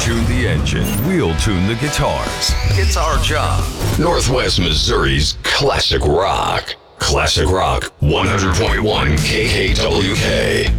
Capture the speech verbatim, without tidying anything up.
tune the engine. We'll tune the guitars. It's our job. Northwest Missouri's classic rock. Classic Rock one hundred point one K K W K.